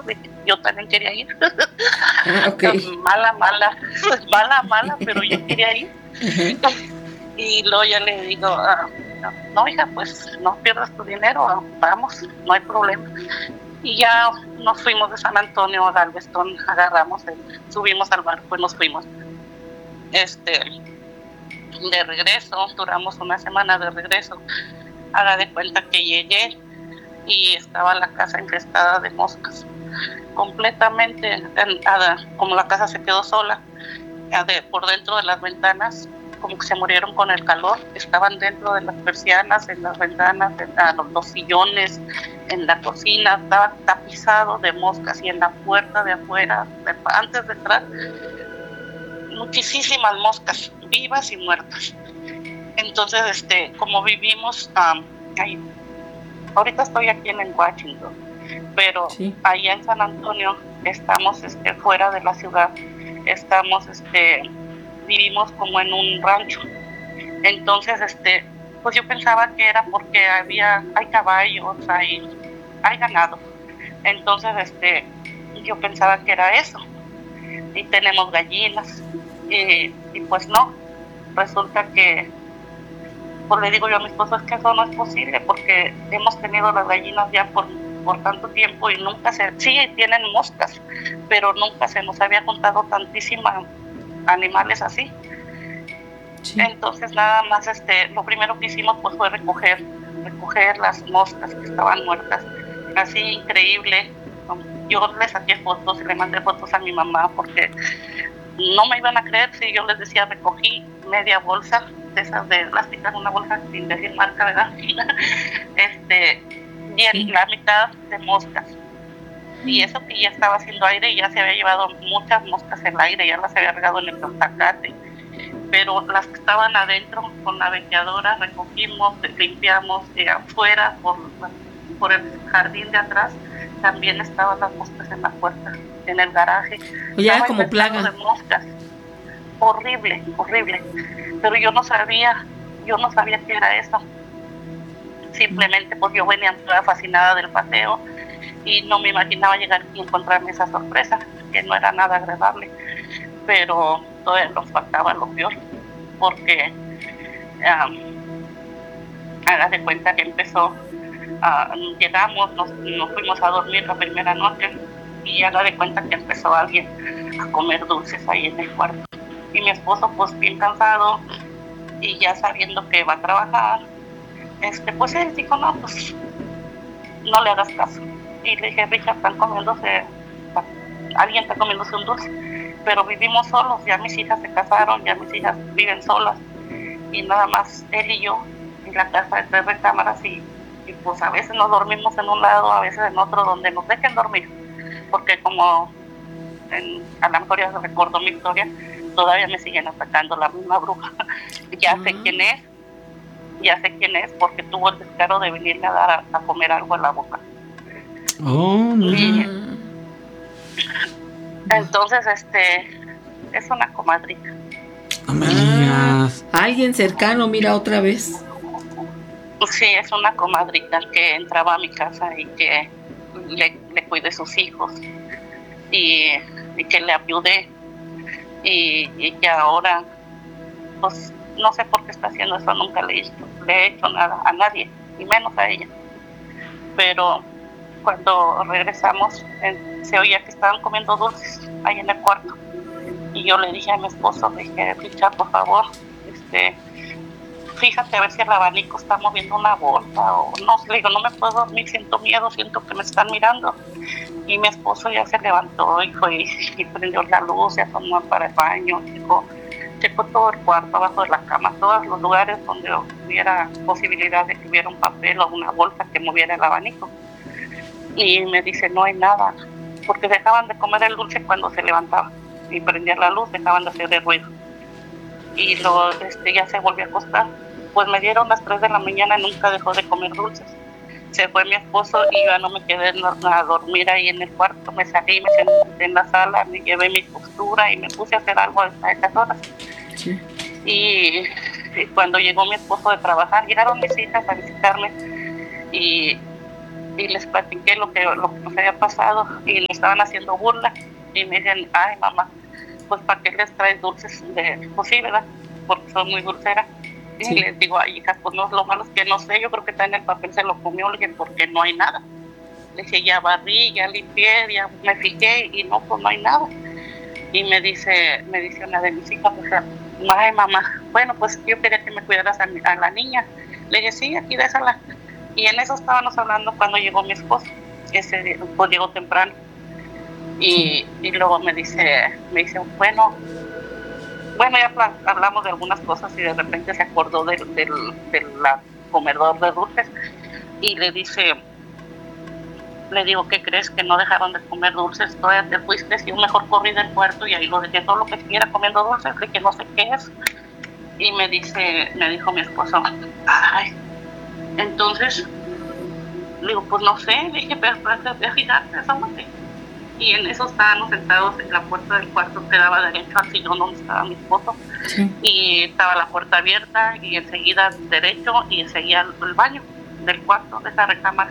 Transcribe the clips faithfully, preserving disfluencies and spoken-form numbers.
yo también quería ir. Ah, okay. Mala, mala, mala, mala, pero yo quería ir. Uh-huh. Y luego ya le digo, ah, no, no, hija, pues no pierdas tu dinero, vamos, no hay problema. Y ya nos fuimos de San Antonio a Galveston, agarramos, el, subimos al barco y nos fuimos. Este, de regreso, duramos una semana de regreso. Haga de cuenta que llegué y estaba la casa infestada de moscas, completamente, como la casa se quedó sola, por dentro de las ventanas, como que se murieron con el calor, estaban dentro de las persianas, en las ventanas, en los, los sillones, en la cocina, estaba tapizado de moscas, y en la puerta de afuera, antes de entrar, muchísimas moscas, vivas y muertas. Entonces, este, como vivimos um, ahí, ahorita estoy aquí en, en Washington, pero sí, allá en San Antonio estamos este, fuera de la ciudad, estamos, este, vivimos como en un rancho. Entonces, este, pues yo pensaba que era porque había, hay caballos, hay, hay ganado. Entonces, este, yo pensaba que era eso. Y tenemos gallinas, y, y pues no, resulta que, pues le digo yo a mi esposo, es que eso no es posible, porque hemos tenido las gallinas ya por, por tanto tiempo y nunca se, sí tienen moscas, pero nunca se nos había juntado tantísimas animales así. Sí. Entonces nada más, este, lo primero que hicimos pues fue recoger, recoger las moscas que estaban muertas, así increíble. Yo les saqué fotos y le mandé fotos a mi mamá porque no me iban a creer si yo les decía, recogí media bolsa de esas de plásticas, una bolsa sin decir marca, ¿verdad? este, y en sí, la mitad de moscas. Y eso que ya estaba haciendo aire y ya se había llevado muchas moscas en el aire, ya las había regado en el zacate. Pero las que estaban adentro con la veteadora recogimos, limpiamos, eh, afuera por, por el jardín de atrás también estaban las moscas en la puerta, en el garaje. Ya estaba como plaga de moscas. Horrible, horrible. Pero yo no sabía, yo no sabía qué era eso. Simplemente porque yo venía fascinada del paseo y no me imaginaba llegar aquí y encontrarme esa sorpresa, que no era nada agradable. Pero todavía nos faltaba lo peor, porque um, haga de cuenta que empezó, uh, llegamos, nos, nos fuimos a dormir la primera noche y haga de cuenta que empezó alguien a comer dulces ahí en el cuarto. Y mi esposo pues bien cansado y ya sabiendo que va a trabajar, este, pues él dijo, no, pues no le hagas caso. Y le dije, Richard, están comiéndose, alguien está comiéndose un dulce. Pero vivimos solos, ya mis hijas se casaron, ya mis hijas viven solas y nada más él y yo en la casa de tres recámaras y, y pues a veces nos dormimos en un lado, a veces en otro, donde nos dejen dormir, porque como en, a lo mejor ya se recordó mi historia, todavía me siguen atacando la misma bruja. Ya uh-huh. sé quién es, ya sé quién es, porque tuvo el descaro de venirle a dar a, a comer algo a la boca. Oh, no. Y, entonces, este, es una comadrita. No me digas. Ah, alguien cercano, mira, otra vez. Sí, es una comadrita que entraba a mi casa y que le, le cuidé sus hijos y, y que le ayudé y, y que ahora, pues, no sé por qué está haciendo eso, nunca le he hecho, le he hecho nada a nadie, y menos a ella. Pero cuando regresamos, eh, se oía que estaban comiendo dulces ahí en el cuarto. Y yo le dije a mi esposo, le dije, Richard, por favor, este, fíjate a ver si el abanico está moviendo una bolsa o no. Le digo, no me puedo dormir, siento miedo, siento que me están mirando. Y mi esposo ya se levantó y fue y prendió la luz, se asomó para el baño, checó, checó todo el cuarto, abajo de la cama, todos los lugares donde hubiera posibilidad de que hubiera un papel o una bolsa que moviera el abanico. Y me dice, no hay nada, porque dejaban de comer el dulce cuando se levantaban y prendían la luz, dejaban de hacer el ruido. Y lo, este, ya se volvió a acostar. Pues me dieron las tres de la mañana y nunca dejó de comer dulces. Se fue mi esposo y yo ya no me quedé a dormir ahí en el cuarto. Me salí, me senté en la sala, me llevé mi postura y me puse a hacer algo a esas horas. Sí. Y, y cuando llegó mi esposo de trabajar, llegaron mis hijas a visitarme y y les platiqué lo que, lo que nos había pasado y me estaban haciendo burla y me dicen, ay mamá, pues ¿para qué les traes dulces? De, pues sí, ¿verdad? Porque soy muy dulcera. Sí. Y les digo, ay hija, pues no, lo malo es que no sé, yo creo que está en el papel, se lo comió, le dije, porque no hay nada. Le dije, ya barrí, ya limpié, ya me fijé y no, pues no hay nada. Y me dice, me dice una de mis hijas, pues, ay mamá, bueno, pues yo quería que me cuidaras a, a la niña. Le dije, sí, aquí déjala. Y en eso estábamos hablando cuando llegó mi esposo, ese día, pues llegó temprano. Y, y luego me dice, me dice, bueno, bueno, ya hablamos de algunas cosas y de repente se acordó del, del, del comedor de dulces y le dice, le digo, ¿qué crees? Que no dejaron de comer dulces, todavía te fuiste, y yo mejor corrí del puerto y ahí lo dejé todo lo que estuviera comiendo dulces, de que no sé qué es. Y me dice, me dijo mi esposo, ay, entonces, le digo, pues no sé, le dije, pero de fijarte, asómate. Y en eso estábamos sentados en la puerta del cuarto que daba derecho al sillón donde estaba mi esposo. Sí. Y estaba la puerta abierta y enseguida derecho y enseguida el baño del cuarto, de esa recámara.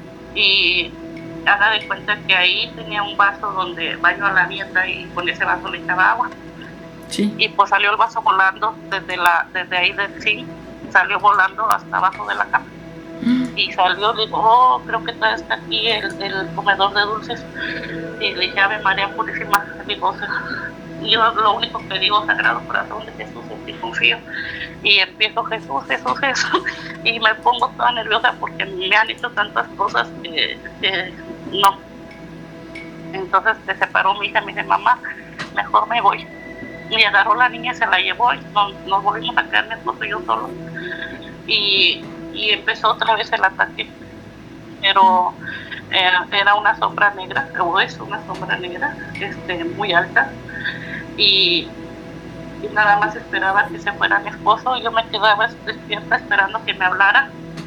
Y haga de cuenta que ahí tenía un vaso donde baño a la nieta y con ese vaso le echaba agua. Sí. Y pues salió el vaso volando desde, la, desde ahí del zinc, salió volando hasta abajo de la cama. Y salió, le digo, oh, creo que todavía está aquí el, el comedor de dulces. Y le dije, Ave María Purísima, digo, o sea, yo lo único que digo, Sagrado Corazón de Jesús, en ti confío. Y empiezo, Jesús, Jesús, Jesús, y me pongo toda nerviosa porque me han hecho tantas cosas que, que no. Entonces se separó mi hija, me dice, mamá, mejor me voy. Y agarró la niña, se la llevó y nos, nos volvimos a quedar mi esposo y yo solo. Y y empezó otra vez el ataque, pero eh, era una sombra negra, o es una sombra negra, este, muy alta, y, y nada más esperaba que se fuera mi esposo, y yo me quedaba despierta esperando que me hablara,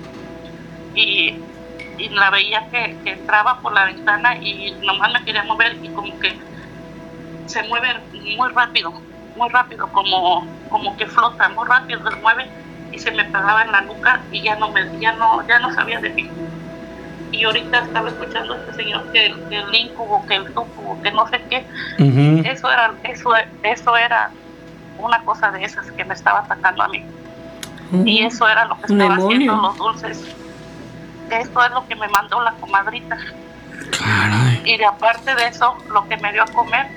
y, y la veía que, que entraba por la ventana y nomás me quería mover, y como que se mueve muy rápido, muy rápido, como, como que flota, muy rápido se mueve, y se me pegaba en la nuca y ya no me ya no ya no sabía de mí. Y ahorita estaba escuchando a este señor que, que el incubo, que el sucubo, que no sé qué. Uh-huh. Eso era eso eso era una cosa de esas que me estaba atacando a mí. Uh-huh. Y eso era lo que estaba haciendo los dulces. Esto es lo que me mandó la comadrita. Caray. Y de aparte de eso, lo que me dio a comer,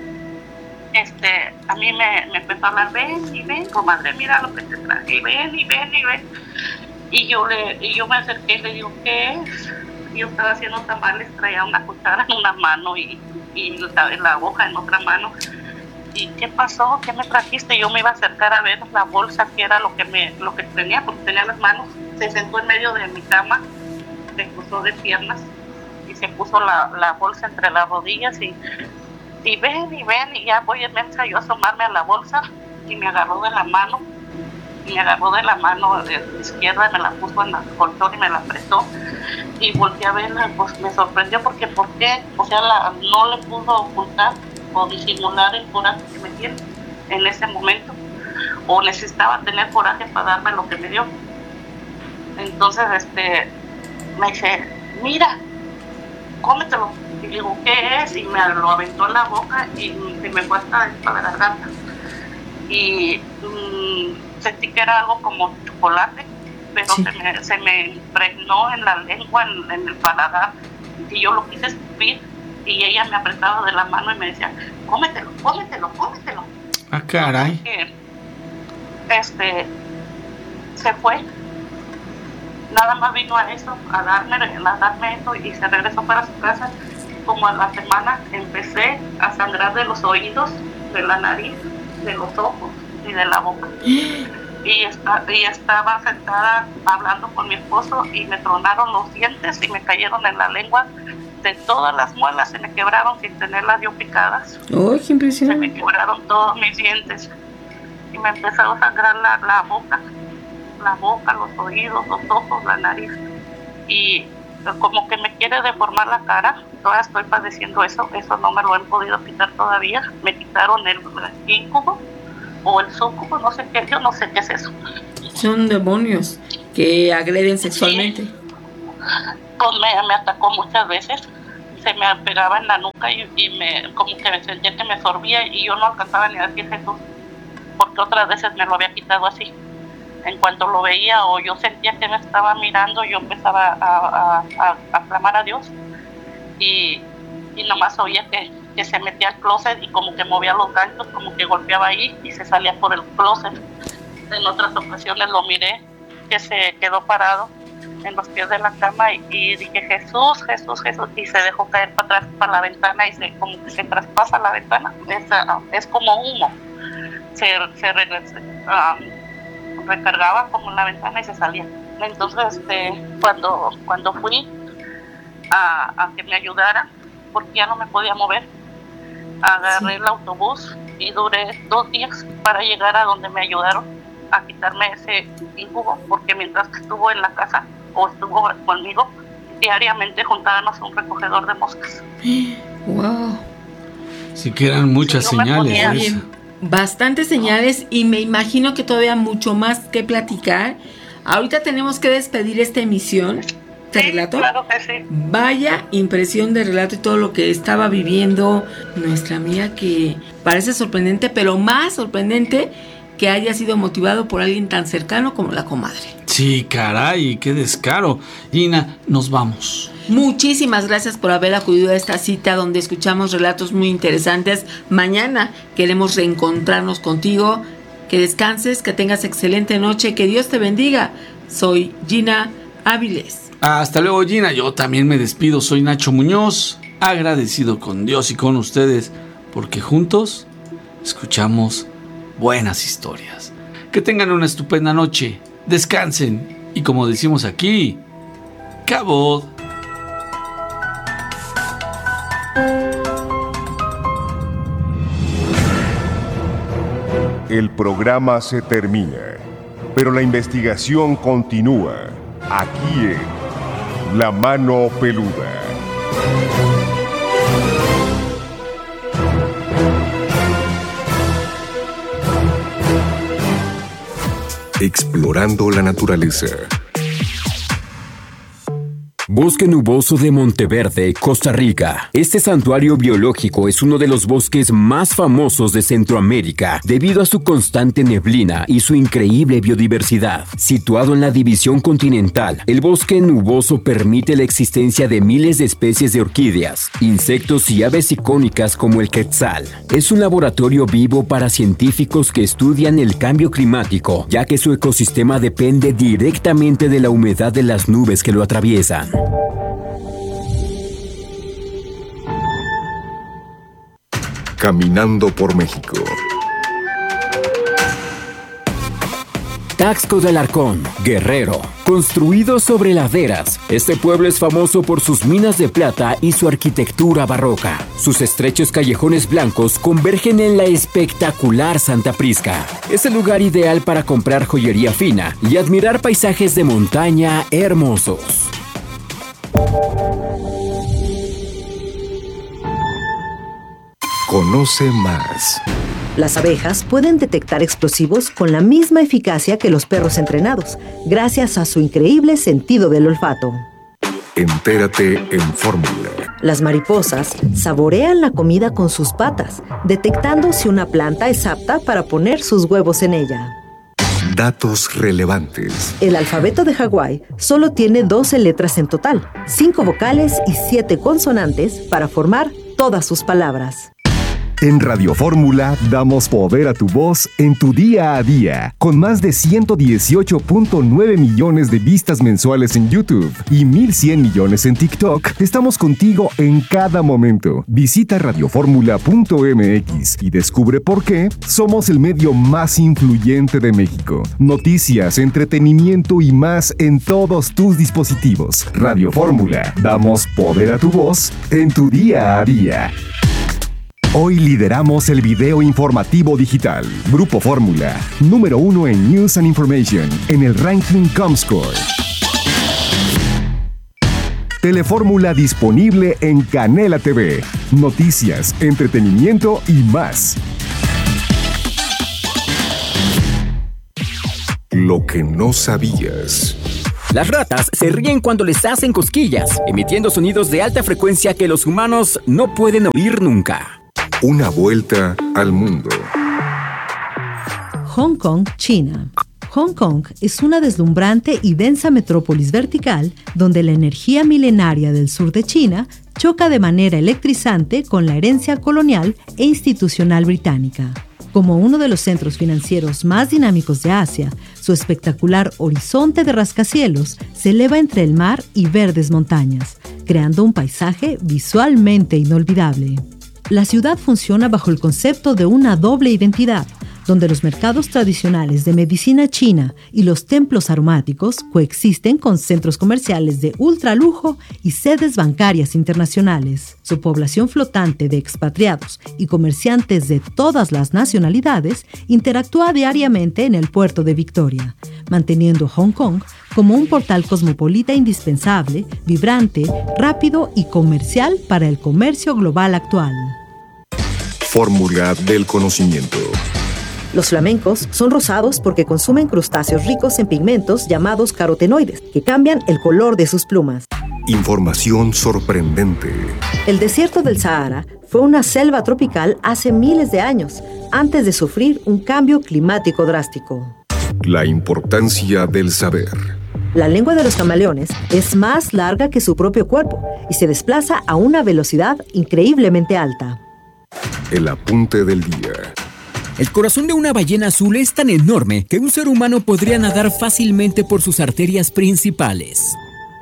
este, a mí me, me empezó a hablar, ven y ven, comadre, mira lo que te traje, y ven y ven y ven. Y yo, le, y yo me acerqué y le digo, ¿qué es? Y yo estaba haciendo tamales, traía una cuchara en una mano y, y la, la hoja en otra mano. ¿Y qué pasó? ¿Qué me trajiste? Yo me iba a acercar a ver la bolsa, que era lo que, me, lo que tenía, porque tenía las manos. Se sentó en medio de mi cama, se cruzó de piernas y se puso la, la bolsa entre las rodillas y Y ven, y ven, y ya voy inmensa yo a asomarme a la bolsa, y me agarró de la mano, y me agarró de la mano de izquierda, me la puso en el colchón y me la apretó, y volteé a verla, pues me sorprendió, porque ¿por qué? O sea, la, no le pudo ocultar o disimular el coraje que me tiene en ese momento, o necesitaba tener coraje para darme lo que me dio. Entonces, este, me dice, mira, cómetelo. Y le digo, ¿qué es? Y me lo aventó en la boca y se me fue hasta dentro de la garganta. Y mmm, sentí que era algo como chocolate, pero sí. se, me, se me impregnó en la lengua, en, en el paladar, y yo lo quise escupir, y ella me apretaba de la mano y me decía, cómetelo, cómetelo, cómetelo. Ah, caray. Que, este, se fue. Nada más vino a eso, a darme, a darme eso, y se regresó para su casa. Como a la semana empecé a sangrar de los oídos, de la nariz, de los ojos y de la boca. Y, está, y estaba sentada hablando con mi esposo y me tronaron los dientes y me cayeron en la lengua de todas las muelas, se me quebraron sin tenerlas yo picadas. ¡Oh, qué impresionante! Se me quebraron todos mis dientes y me empezó a sangrar la, la boca, la boca, los oídos, los ojos, la nariz. Y como que me quiere deformar la cara, todavía estoy padeciendo eso, eso no me lo han podido quitar todavía. Me quitaron el íncubo o el súcubo, no sé qué, yo no sé qué es eso. Son demonios que agreden sexualmente. Sí. pues me, me atacó muchas veces, se me pegaba en la nuca y, y me como que me sentía que me sorbía y yo no alcanzaba ni a decir Jesús, porque otras veces me lo había quitado así. En cuanto lo veía o yo sentía que me estaba mirando, yo empezaba a, a, a, a clamar a Dios y, y nomás oía que, que se metía al closet y como que movía los ganchos, como que golpeaba ahí y se salía por el closet. En otras ocasiones lo miré que se quedó parado en los pies de la cama y, y dije Jesús, Jesús, Jesús, y se dejó caer para atrás para la ventana y se como que se traspasa la ventana, es, uh, es como humo, se, se regresa, uh, recargaba como en la ventana y se salía. Entonces este, cuando, cuando fui a, a que me ayudara, porque ya no me podía mover, agarré sí. el autobús y duré dos días para llegar a donde me ayudaron a quitarme ese jugo, porque mientras que estuvo en la casa o estuvo conmigo, diariamente juntábamos un recogedor de moscas. Wow. Sí que eran muchas sí, señales. No Bien, bastantes señales y me imagino que todavía mucho más que platicar. Ahorita tenemos que despedir esta emisión de sí, relato. Claro que sí. Vaya impresión de relato y todo lo que estaba viviendo nuestra amiga, que parece sorprendente, pero más sorprendente que haya sido motivado por alguien tan cercano como la comadre. Sí, caray, qué descaro. Gina, nos vamos. Muchísimas gracias por haber acudido a esta cita donde escuchamos relatos muy interesantes. Mañana queremos reencontrarnos contigo. Que descanses, que tengas excelente noche, que Dios te bendiga. Soy Gina Áviles. Hasta luego, Gina. Yo también me despido. Soy Nacho Muñoz, agradecido con Dios y con ustedes, porque juntos escuchamos buenas historias. Que tengan una estupenda noche, descansen y, como decimos aquí, cabot. El programa se termina, pero la investigación continúa aquí en La Mano Peluda. Explorando la naturaleza. Bosque Nuboso de Monteverde, Costa Rica. Este santuario biológico es uno de los bosques más famosos de Centroamérica debido a su constante neblina y su increíble biodiversidad. Situado en la división continental, el bosque nuboso permite la existencia de miles de especies de orquídeas, insectos y aves icónicas como el quetzal. Es un laboratorio vivo para científicos que estudian el cambio climático, ya que su ecosistema depende directamente de la humedad de las nubes que lo atraviesan. Caminando por México. Taxco del Arcón, Guerrero. Construido sobre laderas, este pueblo es famoso por sus minas de plata y su arquitectura barroca. Sus estrechos callejones blancos convergen en la espectacular Santa Prisca. Es el lugar ideal para comprar joyería fina y admirar paisajes de montaña hermosos. Conoce más. Las abejas pueden detectar explosivos con la misma eficacia que los perros entrenados, gracias a su increíble sentido del olfato. Entérate en Fórmula. Las mariposas saborean la comida con sus patas, detectando si una planta es apta para poner sus huevos en ella. Datos relevantes. El alfabeto de Hawái solo tiene doce letras en total, cinco vocales y siete consonantes para formar todas sus palabras. En Radio Fórmula damos poder a tu voz en tu día a día. Con más de ciento dieciocho punto nueve millones de vistas mensuales en YouTube y mil cien millones en TikTok, estamos contigo en cada momento. Visita radio fórmula punto m x y descubre por qué somos el medio más influyente de México. Noticias, entretenimiento y más en todos tus dispositivos. Radio Fórmula, damos poder a tu voz en tu día a día. Hoy lideramos el video informativo digital. Grupo Fórmula, número uno en News and Information, en el ranking Comscore. Telefórmula disponible en Canela T V. Noticias, entretenimiento y más. Lo que no sabías. Las ratas se ríen cuando les hacen cosquillas, emitiendo sonidos de alta frecuencia que los humanos no pueden oír nunca. Una vuelta al mundo. Hong Kong, China. Hong Kong es una deslumbrante y densa metrópolis vertical donde la energía milenaria del sur de China choca de manera electrizante con la herencia colonial e institucional británica. Como uno de los centros financieros más dinámicos de Asia, su espectacular horizonte de rascacielos se eleva entre el mar y verdes montañas, creando un paisaje visualmente inolvidable. La ciudad funciona bajo el concepto de una doble identidad, donde los mercados tradicionales de medicina china y los templos aromáticos coexisten con centros comerciales de ultralujo y sedes bancarias internacionales. Su población flotante de expatriados y comerciantes de todas las nacionalidades interactúa diariamente en el puerto de Victoria, manteniendo Hong Kong como un portal cosmopolita indispensable, vibrante, rápido y comercial para el comercio global actual. Fórmula del conocimiento. Los flamencos son rosados porque consumen crustáceos ricos en pigmentos llamados carotenoides, que cambian el color de sus plumas. Información sorprendente. El desierto del Sahara fue una selva tropical hace miles de años, antes de sufrir un cambio climático drástico. La importancia del saber. La lengua de los camaleones es más larga que su propio cuerpo y se desplaza a una velocidad increíblemente alta. El apunte del día. El corazón de una ballena azul es tan enorme que un ser humano podría nadar fácilmente por sus arterias principales.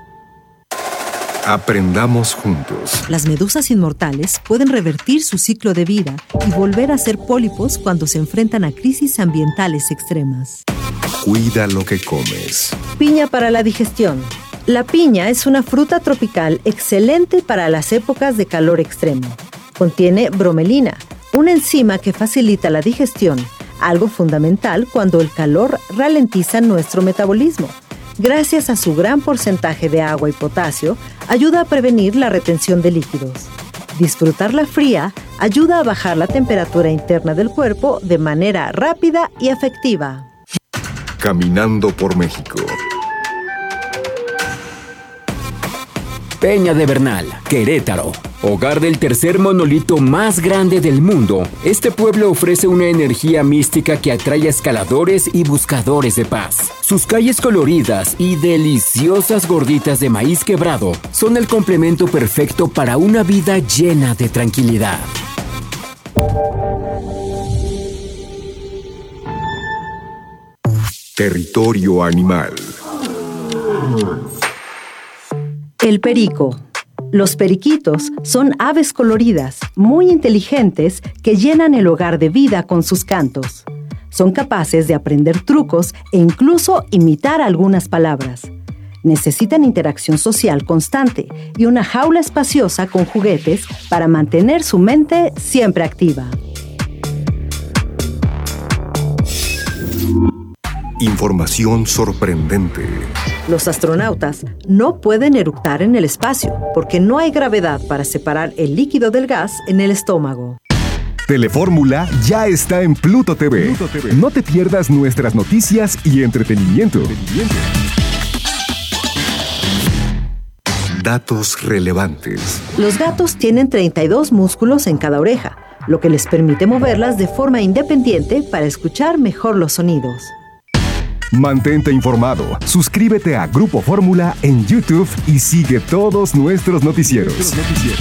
Aprendamos juntos. Las medusas inmortales pueden revertir su ciclo de vida y volver a ser pólipos cuando se enfrentan a crisis ambientales extremas. Cuida lo que comes. Piña para la digestión. La piña es una fruta tropical excelente para las épocas de calor extremo. Contiene bromelina, una enzima que facilita la digestión, algo fundamental cuando el calor ralentiza nuestro metabolismo. Gracias a su gran porcentaje de agua y potasio, ayuda a prevenir la retención de líquidos. Disfrutarla fría ayuda a bajar la temperatura interna del cuerpo de manera rápida y efectiva. Caminando por México. Peña de Bernal, Querétaro. Hogar del tercer monolito más grande del mundo, este pueblo ofrece una energía mística que atrae a escaladores y buscadores de paz. Sus calles coloridas y deliciosas gorditas de maíz quebrado son el complemento perfecto para una vida llena de tranquilidad. Territorio animal. El perico. Los periquitos son aves coloridas, muy inteligentes, que llenan el hogar de vida con sus cantos. Son capaces de aprender trucos e incluso imitar algunas palabras. Necesitan interacción social constante y una jaula espaciosa con juguetes para mantener su mente siempre activa. Información sorprendente. Los astronautas no pueden eructar en el espacio porque no hay gravedad para separar el líquido del gas en el estómago. Telefórmula ya está en Pluto T V. Pluto T V. No te pierdas nuestras noticias y entretenimiento. Datos relevantes. Los gatos tienen treinta y dos músculos en cada oreja, lo que les permite moverlas de forma independiente para escuchar mejor los sonidos. Mantente informado. Suscríbete a Grupo Fórmula en YouTube y sigue todos nuestros noticieros.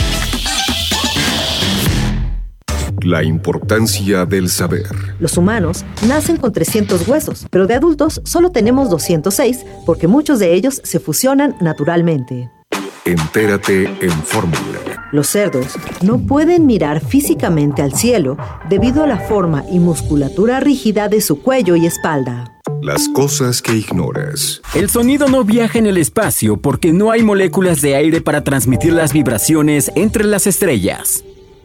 La importancia del saber. Los humanos nacen con trescientos huesos, pero de adultos solo tenemos doscientos seis porque muchos de ellos se fusionan naturalmente. Entérate en Fórmula. Los cerdos no pueden mirar físicamente al cielo debido a la forma y musculatura rígida de su cuello y espalda. Las cosas que ignoras. El sonido no viaja en el espacio porque no hay moléculas de aire para transmitir las vibraciones entre las estrellas.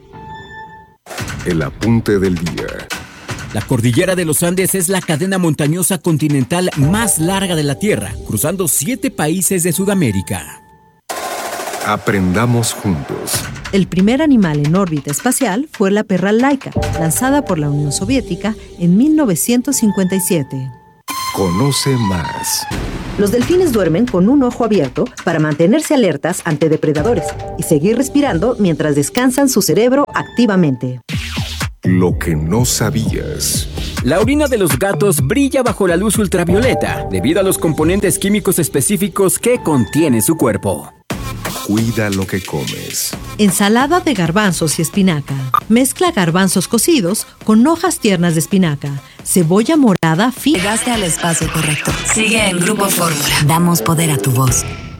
El apunte del día. La cordillera de los Andes es la cadena montañosa continental más larga de la Tierra, cruzando siete países de Sudamérica. Aprendamos juntos. El primer animal en órbita espacial fue la perra Laika, lanzada por la Unión Soviética en mil novecientos cincuenta y siete. Conoce más. Los delfines duermen con un ojo abierto para mantenerse alertas ante depredadores y seguir respirando mientras descansan su cerebro activamente. Lo que no sabías. La orina de los gatos brilla bajo la luz ultravioleta debido a los componentes químicos específicos que contiene su cuerpo. Cuida lo que comes. Ensalada de garbanzos y espinaca. Mezcla garbanzos cocidos con hojas tiernas de espinaca, cebolla morada fina. Llegaste al espacio correcto. Sigue en Grupo Fórmula. Damos poder a tu voz.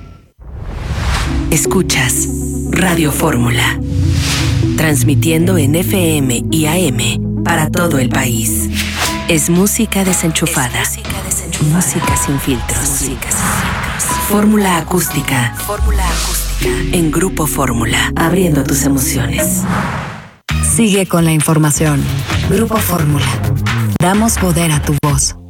Escuchas Radio Fórmula. Transmitiendo en F M y A M para todo el país. Es música desenchufada. Es música desenchufada. Música sin filtros. Música sin filtros. Fórmula acústica. Fórmula acústica. En Grupo Fórmula. Abriendo tus emociones. Sigue con la información. Grupo Fórmula. Damos poder a tu voz.